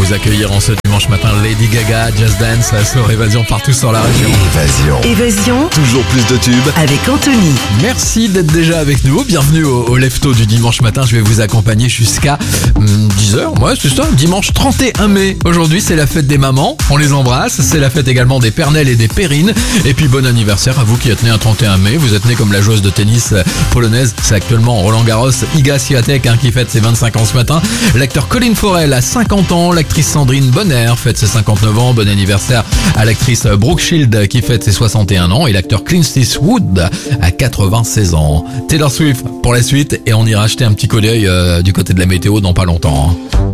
vous accueillir en ce dimanche matin. Lady Gaga, Just Dance sur Évasion partout sur la région. Évasion. Toujours plus de tubes. Avec Anthony. Merci d'être déjà avec nous. Bienvenue au Lefto du dimanche matin. Je vais vous accompagner jusqu'à 10h. Ouais, c'est ça, dimanche 31 mai. Aujourd'hui, c'est la fête des mamans. On les embrasse. C'est la fête également des pernelles et des pérines. Et puis, bon anniversaire à vous qui êtes nés un 31 mai. Vous êtes nés comme la joueuse de tennis polonaise. C'est actuellement Roland Garros, Iga Swiatek qui fête ses 25 ans ce matin. L'acteur Colin Farrell a 50 ans. L'actrice Sandrine Bonner fête ses 59 ans. Bon anniversaire à l'actrice Brooke Shields qui fête ses 61 ans. Et l'acteur Clint Eastwood a 96 ans. Taylor Swift pour la suite. Et on ira acheter un petit coup d'œil du côté de la météo dans pas longtemps.